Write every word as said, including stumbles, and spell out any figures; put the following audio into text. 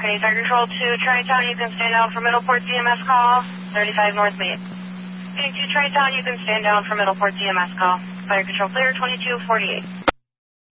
American eight Fire Control to Tri-Town, you can stand down for Middleport C M S call, thirty-five North Main. eight two Tri-Town, you can stand down for Middleport C M S call. Fire Control clear, twenty-two forty-eight.